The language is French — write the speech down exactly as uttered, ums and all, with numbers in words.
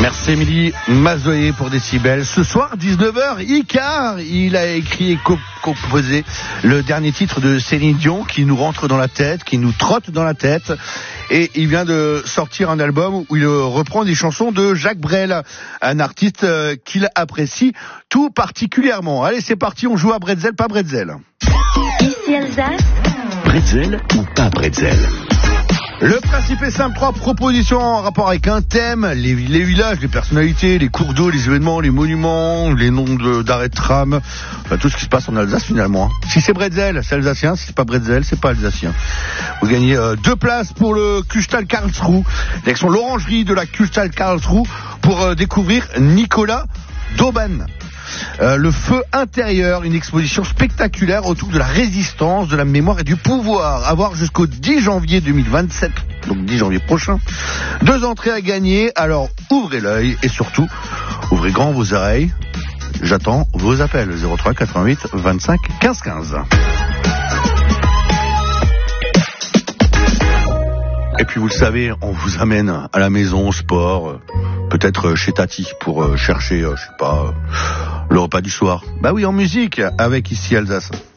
Merci Émilie Mazoé pour Décibel. Ce soir, dix-neuf heures, Icar, il a écrit et co- composé le dernier titre de Céline Dion qui nous rentre dans la tête, qui nous trotte dans la tête. Et il vient de sortir un album où il reprend des chansons de Jacques Brel, un artiste qu'il apprécie tout particulièrement. Allez, c'est parti, on joue à Bretzel, pas Bretzel. Ici Alsace. Bretzel ou pas Bretzel? Le principe est simple, trois propositions en rapport avec un thème, les, les villages, les personnalités, les cours d'eau, les événements, les monuments, les noms de, d'arrêts de tram, enfin, tout ce qui se passe en Alsace finalement. Si c'est Bretzel, c'est alsacien, si c'est pas Bretzel, c'est pas alsacien. Vous gagnez euh, deux places pour le Kustal Karlsruhe, direction l'orangerie de la Kustal Karlsruhe, pour euh, découvrir Nicolas Dauban. Euh, le feu intérieur, une exposition spectaculaire autour de la résistance, de la mémoire et du pouvoir. À voir jusqu'au dix janvier deux mille vingt-sept, donc dix janvier prochain. Deux entrées à gagner, alors ouvrez l'œil et surtout, ouvrez grand vos oreilles. J'attends vos appels, zéro trois quatre-vingt-huit vingt-cinq quinze quinze. Et puis vous le savez, on vous amène à la maison au sport, peut-être chez Tati pour chercher, je sais pas, le repas du soir. Bah oui, en musique, avec Ici Alsace.